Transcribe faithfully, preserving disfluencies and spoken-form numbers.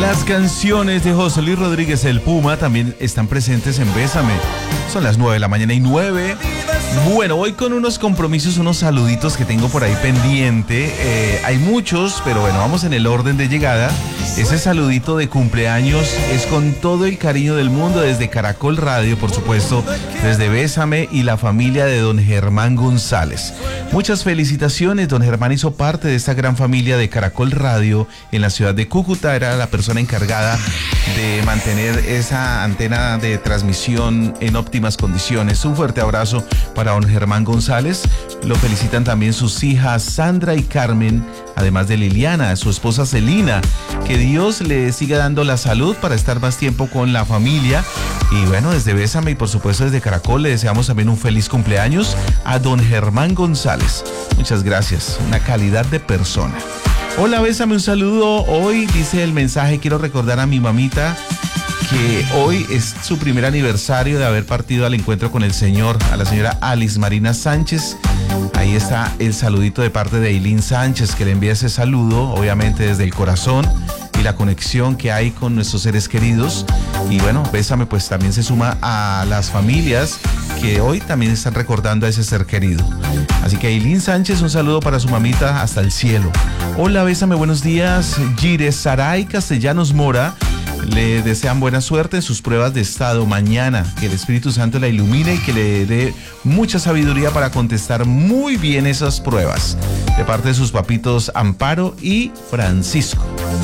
Las canciones de José Luis Rodríguez el Puma también están presentes en Bésame. Son las nueve de la mañana y nueve. Bueno, voy con unos compromisos, unos saluditos que tengo por ahí pendiente. Eh, hay muchos, pero bueno, vamos en el orden de llegada. Ese saludito de cumpleaños es con todo el cariño del mundo desde Caracol Radio, por supuesto, desde Bésame y la familia de don Germán González. Muchas felicitaciones, don Germán hizo parte de esta gran familia de Caracol Radio en la ciudad de Cúcuta, era la persona encargada de mantener esa antena de transmisión en óptimas condiciones. Un fuerte abrazo para don Germán González. Lo felicitan también sus hijas Sandra y Carmen, además de Liliana, su esposa Celina. Que Dios le siga dando la salud para estar más tiempo con la familia. Y bueno, desde Bésame y por supuesto desde Caracol le deseamos también un feliz cumpleaños a don Germán González. Muchas gracias, una calidad de persona. Hola, Bésame, un saludo. Hoy dice el mensaje, quiero recordar a mi mamita que hoy es su primer aniversario de haber partido al encuentro con el Señor, a la señora Alice Marina Sánchez. Ahí está el saludito de parte de Eileen Sánchez, que le envía ese saludo, obviamente desde el corazón, y la conexión que hay con nuestros seres queridos. Y bueno, Bésame pues también se suma a las familias que hoy también están recordando a ese ser querido. Así que Eileen Sánchez, un saludo para su mamita hasta el cielo. Hola, Bésame, buenos días. Gire Saray Castellanos Mora le desean buena suerte en sus pruebas de estado mañana, que el Espíritu Santo la ilumine y que le dé mucha sabiduría para contestar muy bien esas pruebas, de parte de sus papitos Amparo y Francisco.